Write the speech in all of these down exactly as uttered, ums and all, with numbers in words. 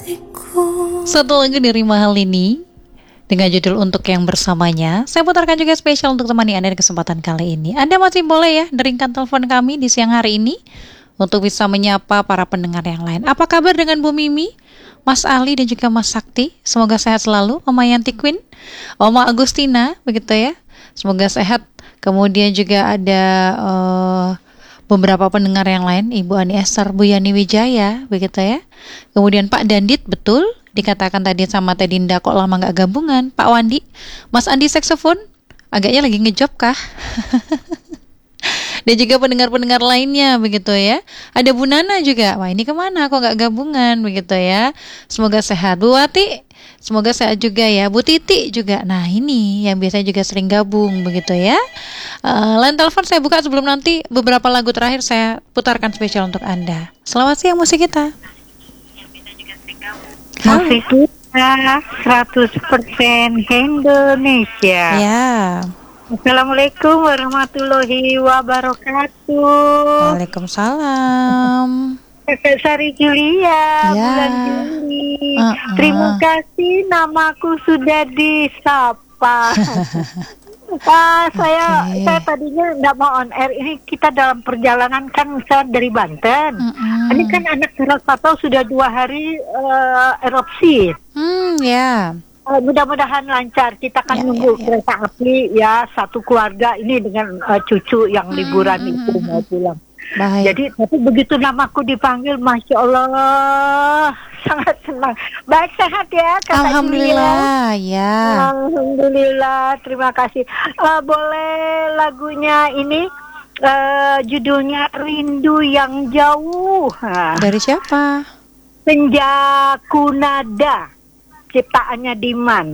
Satu lagu dari Mahal ini dengan judul Untuk Yang Bersamanya. Saya putarkan juga spesial untuk temani Anda di kesempatan kali ini. Anda masih boleh ya deringkan telepon kami di siang hari ini untuk bisa menyapa para pendengar yang lain. Apa kabar dengan Bu Mimi, Mas Ali dan juga Mas Sakti? Semoga sehat selalu. Oma Yanti Queen, Oma Agustina, begitu ya. Semoga sehat. Kemudian juga ada uh, beberapa pendengar yang lain, Ibu Ani Esther, Bu Yani Wijaya, begitu ya. Kemudian Pak Dandit, betul dikatakan tadi sama Teh Dinda, kok lama gak gabungan. Pak Wandi, Mas Andi saksofon, agaknya lagi ngejob kah? Dan juga pendengar-pendengar lainnya, begitu ya. Ada Bu Nana juga, wah ini kemana kok gak gabungan, begitu ya. Semoga sehat. Bu Wati, semoga sehat juga ya. Bu Titi juga, nah ini yang biasanya juga sering gabung, begitu ya. uh, Line telepon saya buka sebelum nanti beberapa lagu terakhir saya putarkan spesial untuk Anda. Selamat siang musik kita. Musik kita seratus persen Indonesia. Ya. Assalamualaikum warahmatullahi wabarakatuh. Waalaikumsalam. Kakak Sari Julia, Ya. bulan Juli. Uh-uh. Terima kasih, namaku sudah disapa. Ah, saya Okay. saya tadinya nggak mau on air. Ini kita dalam perjalanan kan, saya dari Banten. Mm-mm. Ini kan anak Krakatau sudah dua hari uh, erupsi. Hmm, ya. Uh, mudah-mudahan lancar. Kita kan Ya, nunggu ya, ya. kereta api ya, satu keluarga ini dengan uh, cucu yang liburan Hmm, itu hmm, mau hmm. pulang. Baik. Jadi tapi begitu namaku dipanggil, masya Allah, sangat senang. Baik, sehat ya Kakak Julia? Alhamdulillah, ya. Alhamdulillah, terima kasih. Uh, boleh lagunya ini uh, judulnya Rindu Yang Jauh. Nah, Dari siapa? Senja Kunada, ciptaannya Diman.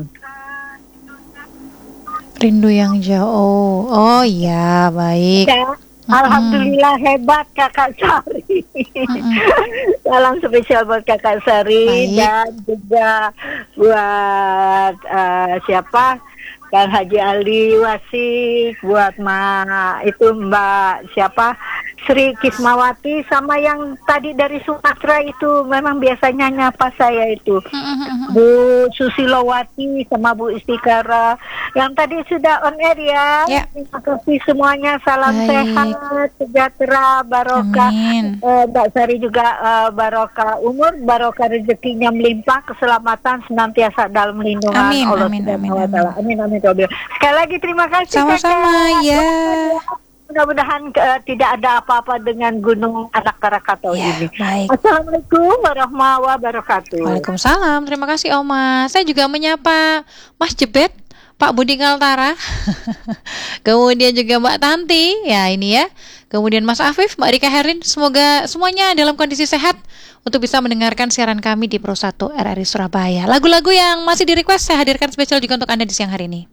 Rindu yang jauh. Oh iya, baik. Ya, alhamdulillah hebat Kakak Sari. Salam spesial buat Kakak Sari. Baik. Dan juga buat uh, siapa? Kang Haji Ali Wasik, buat Ma itu Mbak siapa? Sri Kismawati, sama yang tadi dari Sumatera itu memang biasanya nyapa saya itu. Bu Susilowati sama Bu Istikara yang tadi sudah on air ya. Ya. Terima kasih semuanya. Salam Baik. sehat, sejahtera, barokah. Amin. Eh, Mbak Sari juga eh, barokah umur, barokah rezekinya melimpah, keselamatan senantiasa dalam lindungan Amin, Allah amin, Subhanahu amin, wa Ta'ala. Amin, amin, amin. Sekali lagi terima kasih. Sama-sama, Kakak. ya. Mudah-mudahan uh, tidak ada apa-apa dengan Gunung Anak Krakatau Ya, ini. baik. Assalamualaikum warahmatullahi wabarakatuh. Waalaikumsalam. Terima kasih Oma. Saya juga menyapa Mas Jebet, Pak Budi Kaltara. Kemudian juga Mbak Tanti. Ya, ini ya. Kemudian Mas Afif, Mbak Rika Herin. Semoga semuanya dalam kondisi sehat untuk bisa mendengarkan siaran kami di Pro satu R R I Surabaya. Lagu-lagu yang masih di request saya hadirkan spesial juga untuk Anda di siang hari ini.